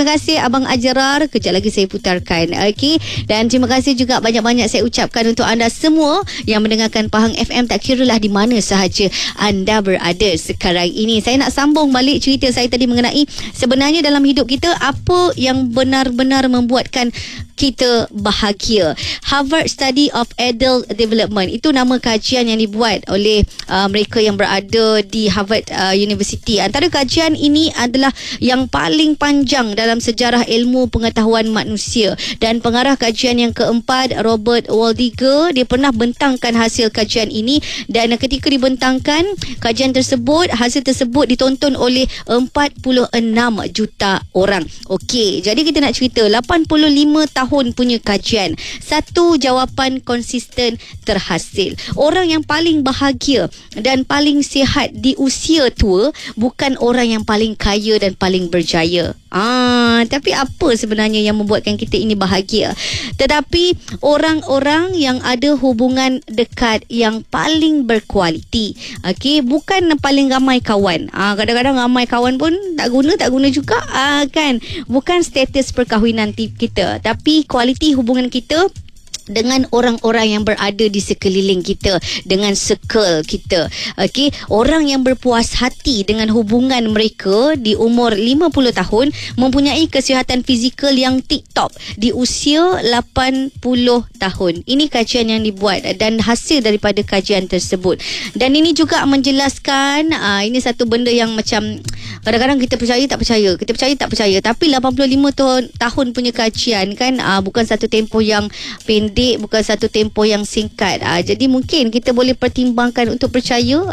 Terima kasih Abang Ajrar. Kejap lagi saya putarkan. Okey. Dan terima kasih juga banyak-banyak saya ucapkan untuk anda semua yang mendengarkan Pahang FM, tak kiralah di mana sahaja anda berada sekarang ini. Saya nak sambung balik cerita saya tadi mengenai sebenarnya dalam hidup kita apa yang benar-benar membuatkan kita bahagia. Harvard Study of Adult Development, itu nama kajian yang dibuat oleh mereka yang berada di Harvard University. Antara kajian ini adalah yang paling panjang dalam sejarah ilmu pengetahuan manusia, dan pengarah kajian yang keempat, Robert Waldinger, dia pernah bentangkan hasil kajian ini, dan ketika dibentangkan kajian tersebut, hasil tersebut ditonton oleh 46 juta orang. Okey, jadi kita nak cerita 85 tahun punya kajian, satu jawapan konsisten terhasil. Orang yang paling bahagia dan paling sihat di usia tua bukan orang yang paling kaya dan paling berjaya. Tapi apa sebenarnya yang membuatkan kita ini bahagia? Tetapi orang-orang yang ada hubungan dekat yang paling berkualiti. Okey, bukan paling ramai kawan. Kadang-kadang ramai kawan pun tak guna juga, kan? Bukan status perkahwinan kita, tapi kualiti hubungan kita dengan orang-orang yang berada di sekeliling kita, dengan circle kita. Okey, orang yang berpuas hati dengan hubungan mereka di umur 50 tahun mempunyai kesihatan fizikal yang tip-top di usia 80 tahun. Ini kajian yang dibuat dan hasil daripada kajian tersebut. Dan ini juga menjelaskan, ini satu benda yang macam kadang-kadang kita percaya tak percaya, kita percaya tak percaya, tapi 85 tahun punya kajian kan, bukan satu tempoh yang pendek, bukan satu tempoh yang singkat. Jadi mungkin kita boleh pertimbangkan untuk percaya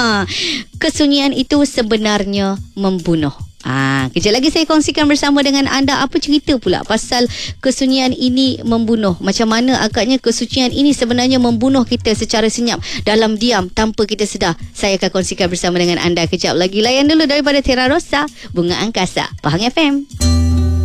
kesunyian itu sebenarnya membunuh. Kejap lagi saya kongsikan bersama dengan anda apa cerita pula pasal kesunyian ini membunuh. Macam mana agaknya kesunyian ini sebenarnya membunuh kita secara senyap, dalam diam, tanpa kita sedar. Saya akan kongsikan bersama dengan anda kejap lagi. Layan dulu daripada Terra Rosa, Bunga Angkasa, Pahang FM.